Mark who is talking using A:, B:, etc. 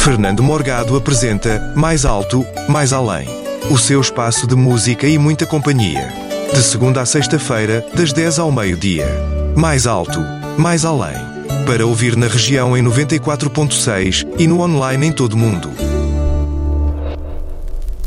A: Fernando Morgado apresenta Mais Alto, Mais Além. O seu espaço de música e muita companhia. De segunda a sexta-feira, das 10 ao meio-dia. Mais Alto, Mais Além. Para ouvir na região em 94.6 e no online em todo o mundo.